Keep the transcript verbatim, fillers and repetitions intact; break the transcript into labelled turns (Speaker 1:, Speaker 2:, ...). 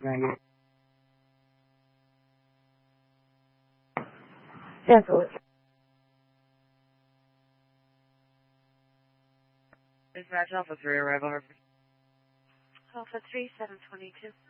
Speaker 1: ninety-eight.
Speaker 2: Cancel it.
Speaker 3: Dispatch Alpha three, arrival Hartford.
Speaker 4: Alpha three, seven twenty-two.